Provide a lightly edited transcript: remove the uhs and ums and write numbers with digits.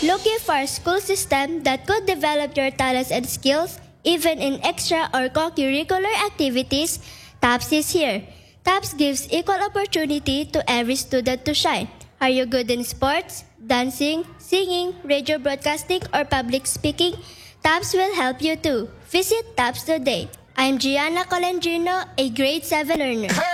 Looking for a school system that could develop your talents and skills, even in extra or co-curricular activities? TAPS is here. TAPS gives equal opportunity to every student to shine. Are you good in sports, dancing, singing, radio broadcasting, or public speaking? TAPS will help you too. Visit TAPS today. I'm Gianna Colendrino, a grade 7 learner.